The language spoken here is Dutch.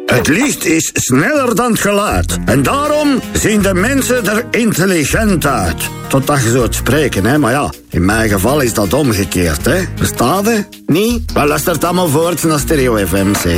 Het licht is sneller dan het geluid. En daarom zien de mensen er intelligent uit. Totdat je zo het spreken, hè. Maar ja, in mijn geval is dat omgekeerd, hè. Verstaat je? Niet? Wel, luister dan maar voort naar Stereo FM, zeg.